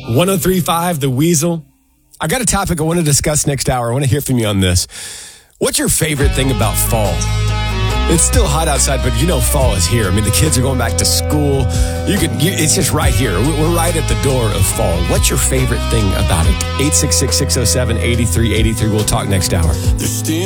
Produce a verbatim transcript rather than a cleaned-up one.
one oh three point five, The Weasel. I got a topic I want to discuss next hour. I want to hear from you on this. What's your favorite thing about fall? It's still hot outside, but you know fall is here. I mean, the kids are going back to school. You can. You, it's just right here. We're right at the door of fall. What's your favorite thing about it? eight six six, six oh seven, eight three eight three. We'll talk next hour.